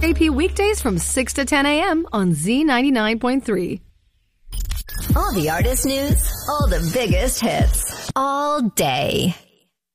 AP weekdays from 6 to 10 a.m. on Z99.3. All the artist news, all the biggest hits, all day.